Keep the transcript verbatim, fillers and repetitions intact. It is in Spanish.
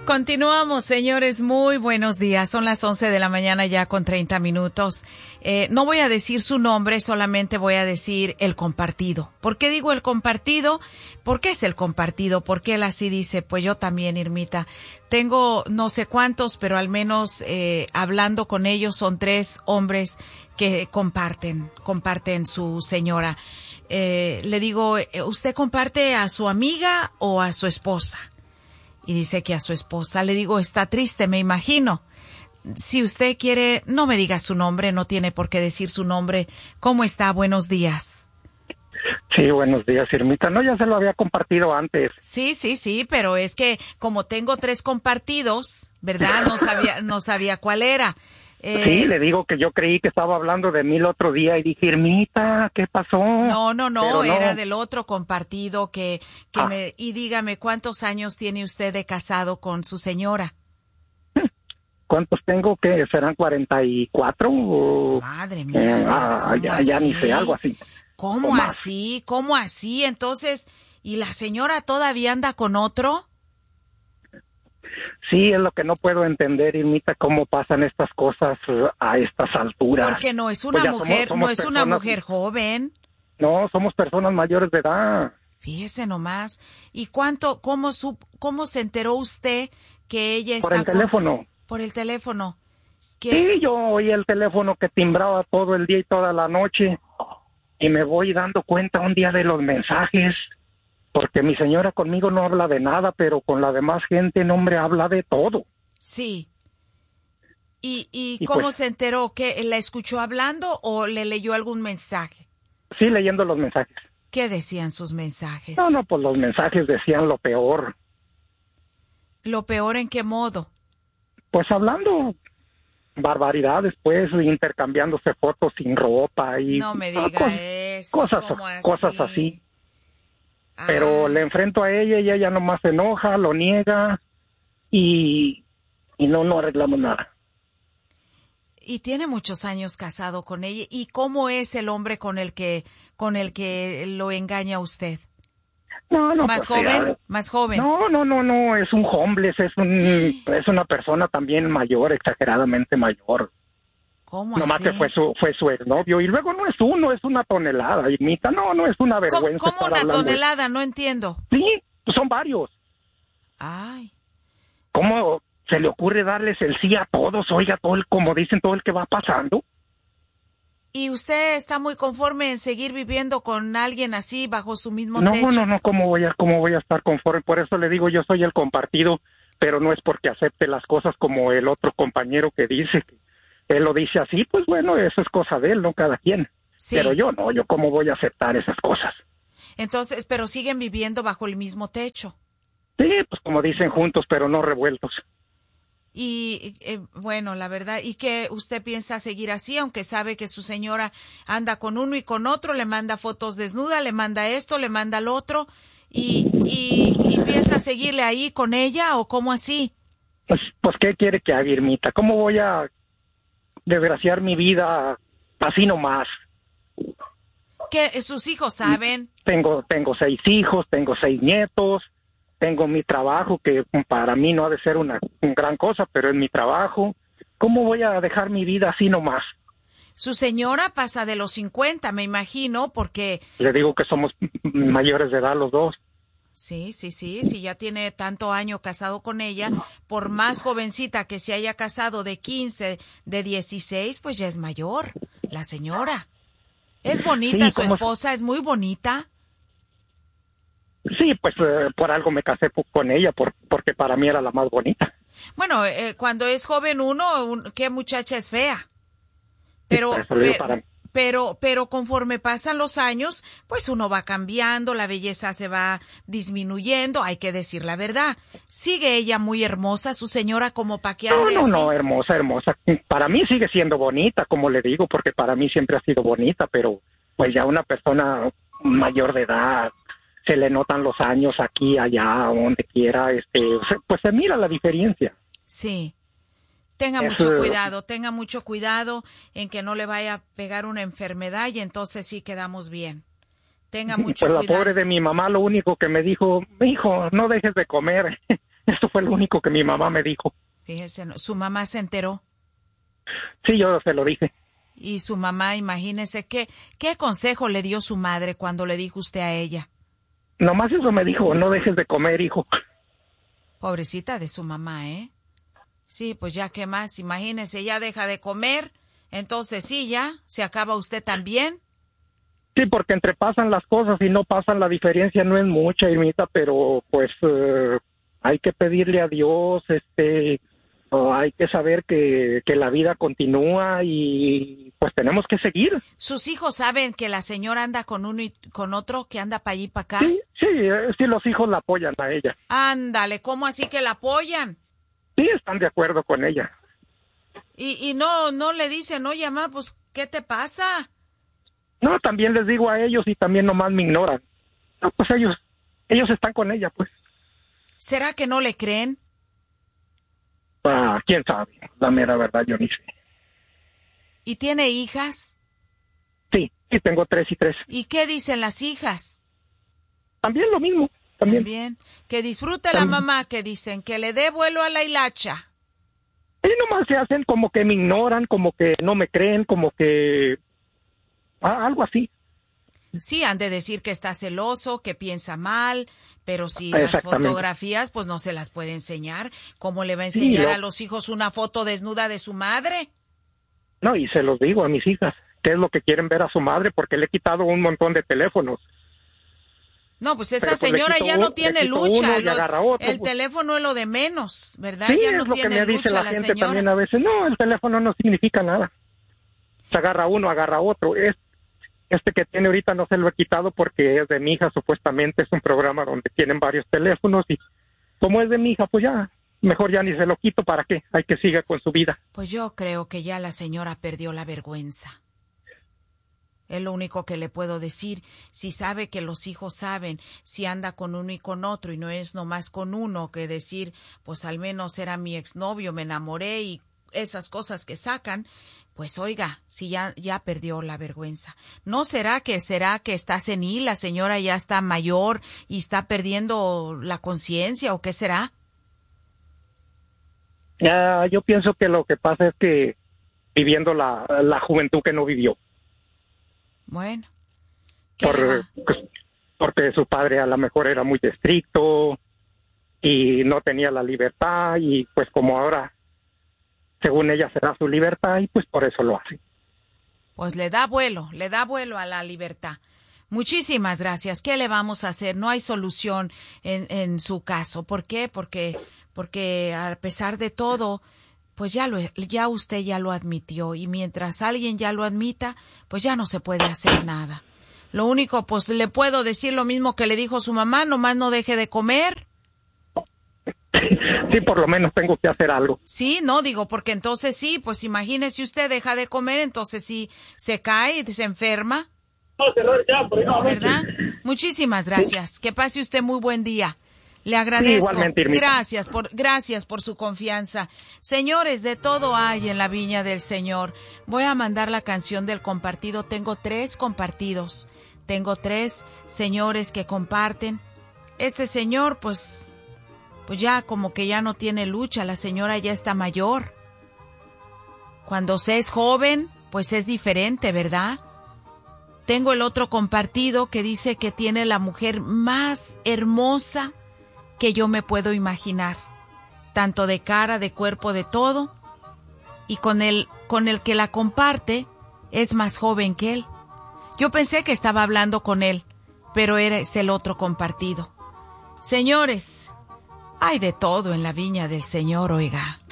Continuamos, señores. Muy buenos días. Son las once de la mañana ya con treinta minutos. Eh, no voy a decir su nombre, solamente voy a decir el compartido. ¿Por qué digo el compartido? ¿Por qué es el compartido? Porque él así dice. Pues yo también, Irmita. Tengo no sé cuántos, pero al menos eh, hablando con ellos son tres hombres que comparten, comparten su señora. Eh, le digo, ¿usted comparte a su amiga o a su esposa? Y dice que a su esposa. Le digo, está triste, me imagino. Si usted quiere, no me diga su nombre, no tiene por qué decir su nombre. ¿Cómo está? Buenos días. Sí, buenos días, Irmita. No, ya se lo había compartido antes. Sí, sí, sí, pero es que como tengo tres compartidos, ¿verdad? No sabía, no sabía cuál era. Eh, sí, le digo que yo creí que estaba hablando de mí el otro día y dije, Irmita, ¿qué pasó? No, no, no, no. era del otro compartido que, que ah. me, y dígame, ¿cuántos años tiene usted de casado con su señora? ¿Cuántos tengo? ¿Qué? ¿Serán cuarenta y cuatro? O... Madre mía. Eh, ah, ya, ya ni sé, algo así. ¿Cómo así? ¿Cómo así? Entonces, ¿y la señora todavía anda con otro? Sí, es lo que no puedo entender, Irmita, cómo pasan estas cosas a estas alturas. Porque no es una pues mujer, somos, somos no es personas, una mujer joven. No, somos personas mayores de edad. Fíjese nomás. ¿Y cuánto, cómo su, cómo se enteró usted que ella está Por el con, teléfono. Por el teléfono. ¿Qué? Sí, yo oí el teléfono que timbraba todo el día y toda la noche y me voy dando cuenta un día de los mensajes. Porque mi señora conmigo no habla de nada, pero con la demás gente, no, hombre, habla de todo. Sí. ¿Y, y, y cómo pues, se enteró? ¿Que la escuchó hablando o le leyó algún mensaje? Sí, leyendo los mensajes. ¿Qué decían sus mensajes? No, no, pues los mensajes decían lo peor. ¿Lo peor en qué modo? Pues hablando barbaridades, pues, intercambiándose fotos sin ropa y... No me diga cosas, eso. Cosas, así? cosas así. Pero le enfrento a ella y ella nomás se enoja, lo niega y, y no, no arreglamos nada. Y tiene muchos años casado con ella. ¿Y cómo es el hombre con el que con el que lo engaña usted? No, no. ¿Más pues, joven? Ya, ¿Más joven? No, no, no, no, es un homeless, es un es una persona también mayor, exageradamente mayor. ¿Cómo Nomás así? que fue su fue su exnovio y luego no es uno, es una tonelada, Irmita, no, no es una vergüenza. ¿Cómo, cómo una hablando. tonelada? No entiendo. Sí, son varios. Ay. ¿Cómo se le ocurre darles el sí a todos? Oiga, todo el, como dicen, todo el que va pasando. ¿Y usted está muy conforme en seguir viviendo con alguien así bajo su mismo no, techo? No, no, no, ¿cómo voy a, cómo voy a estar conforme? Por eso le digo, yo soy el compartido, pero no es porque acepte las cosas como el otro compañero que dice que él lo dice así, pues bueno, eso es cosa de él, no cada quien. Sí. Pero yo no, yo cómo voy a aceptar esas cosas. Entonces, pero siguen viviendo bajo el mismo techo. Sí, pues como dicen, juntos, pero no revueltos. Y eh, bueno, la verdad, ¿y qué usted piensa seguir así, aunque sabe que su señora anda con uno y con otro, le manda fotos desnuda, le manda esto, le manda lo otro, y, y, y piensa seguirle ahí con ella o cómo así? Pues, pues ¿qué quiere que haga, Irmita? ¿Cómo voy a desgraciar mi vida así nomás? ¿Que sus hijos saben? Tengo, tengo seis hijos, tengo seis nietos. Tengo mi trabajo, que para mí no ha de ser una, una gran cosa, pero es mi trabajo. ¿Cómo voy a dejar mi vida así nomás? Su señora pasa de los cincuenta, me imagino, porque... Le digo que somos mayores de edad los dos. Sí, sí, sí, si ya tiene tanto año casado con ella, por más jovencita que se haya casado de quince, de dieciséis, pues ya es mayor, la señora. ¿Es bonita sí, su esposa? ¿Es muy bonita? Sí, pues eh, por algo me casé con ella, por, porque para mí era la más bonita. Bueno, eh, cuando es joven uno, un, qué muchacha es fea. Pero, sí, pero, para... pero, pero conforme pasan los años, pues uno va cambiando, la belleza se va disminuyendo, hay que decir la verdad. ¿Sigue ella muy hermosa, su señora, como pa' que ande No, no, así? no, hermosa, hermosa. Para mí sigue siendo bonita, como le digo, porque para mí siempre ha sido bonita, pero pues ya una persona mayor de edad... se le notan los años aquí, allá, donde quiera, este, pues se mira la diferencia. Sí. Tenga es, mucho cuidado, tenga mucho cuidado en que no le vaya a pegar una enfermedad y entonces sí quedamos bien. Tenga mucho pues cuidado. La pobre de mi mamá lo único que me dijo, hijo, no dejes de comer. Eso fue lo único que mi mamá me dijo. Fíjese, ¿no? ¿Su mamá se enteró? Sí, yo se lo dije. Y su mamá, imagínese, ¿qué, qué consejo le dio su madre cuando le dijo usted a ella? Nomás eso me dijo, no dejes de comer, hijo. Pobrecita de su mamá, ¿eh? Sí, pues ya, ¿qué más? Imagínese, ya deja de comer, entonces sí, ya, se acaba usted también. Sí, porque entrepasan las cosas y no pasan, la diferencia no es mucha, Irmita, pero pues eh, hay que pedirle a Dios, este... Oh, hay que saber que, que la vida continúa y pues tenemos que seguir. ¿Sus hijos saben que la señora anda con uno y con otro, que anda para allí y para acá? Sí, sí, eh, sí, los hijos la apoyan a ella. Ándale, ¿cómo así que la apoyan? Sí, están de acuerdo con ella. Y, y no, no le dicen, oye, mamá, pues, ¿qué te pasa? No, también les digo a ellos y también nomás me ignoran. No, pues ellos, ellos están con ella, pues. ¿Será que no le creen? Ah, quién sabe, la mera verdad yo ni sé. ¿Y tiene hijas? Sí, sí, tengo tres y tres. ¿Y qué dicen las hijas? También lo mismo, también. También. Que disfrute También. la mamá, que dicen, que le dé vuelo a la hilacha. Y nomás se hacen como que me ignoran, como que no me creen, como que... Ah, algo así. Sí, han de decir que está celoso, que piensa mal, pero si las fotografías, pues no se las puede enseñar. ¿Cómo le va a enseñar sí, lo... a los hijos una foto desnuda de su madre? No, y se los digo a mis hijas, ¿qué es lo que quieren ver a su madre? Porque le he quitado un montón de teléfonos. No, pues esa pero, pues, señora ya no tiene lucha. Lo, otro, el pues. teléfono es lo de menos, ¿verdad? Sí, ya no es lo tiene que me dice lucha la, la gente señora. También a veces. No, el teléfono no significa nada. Se agarra uno, agarra otro. Es Este que tiene ahorita no se lo he quitado porque es de mi hija, supuestamente es un programa donde tienen varios teléfonos y como es de mi hija, pues ya, mejor ya ni se lo quito, ¿para qué? Hay que siga con su vida. Pues yo creo que ya la señora perdió la vergüenza. Es lo único que le puedo decir. Si sabe que los hijos saben, si anda con uno y con otro y no es nomás con uno, que decir, pues al menos era mi exnovio, me enamoré y esas cosas que sacan, pues oiga, si ya, ya perdió la vergüenza. ¿No será que será que está senil, la señora ya está mayor y está perdiendo la conciencia o qué será? Uh, yo pienso que lo que pasa es que viviendo la, la juventud que no vivió. Bueno. Por, pues, porque su padre a lo mejor era muy estricto y no tenía la libertad y pues como ahora según ella será su libertad y pues por eso lo hace. Pues le da vuelo, le da vuelo a la libertad. Muchísimas gracias. ¿Qué le vamos a hacer? No hay solución en, en su caso. ¿Por qué? Porque, porque a pesar de todo, pues ya lo, ya usted ya lo admitió y mientras alguien ya lo admita, pues ya no se puede hacer nada. Lo único, pues le puedo decir lo mismo que le dijo su mamá, nomás no deje de comer. Sí, por lo menos tengo que hacer algo. Sí, no, digo, porque entonces sí, pues imagínese usted deja de comer, entonces sí se cae y se enferma. ¿Verdad? Muchísimas gracias. Que pase usted muy buen día. Le agradezco. Sí, igualmente, gracias por, gracias por su confianza. Señores, de todo hay en la viña del Señor. Voy a mandar la canción del compartido. Tengo tres compartidos. Tengo tres señores que comparten. Este señor, pues, pues ya como que ya no tiene lucha. La señora ya está mayor. Cuando se es joven, pues es diferente, ¿verdad? Tengo el otro compartido que dice que tiene la mujer más hermosa que yo me puedo imaginar, tanto de cara, de cuerpo, de todo, y con el, con el que la comparte es más joven que él. Yo pensé que estaba hablando con él, pero era es el otro compartido. Señores, hay de todo en la viña del Señor, oiga.